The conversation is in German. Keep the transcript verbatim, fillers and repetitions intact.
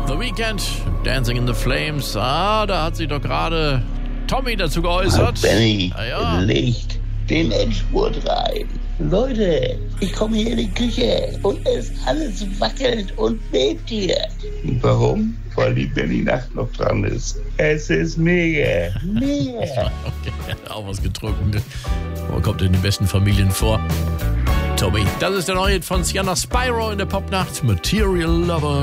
The Weeknd, Dancing in the Flames. Ah, da hat sich doch gerade Tommy dazu geäußert. Benny, ah, ja. Licht den Endspurt rein. Leute, ich komme hier in die Küche und es alles wackelt und bebt hier. Warum? Weil die Benny-Nacht noch dran ist. Es ist mega, mega. Okay, auch was getrunken. Wo kommt in den besten Familien vor? Tommy, das ist der neue von Sienna Spyro in der Popnacht. Material Lover.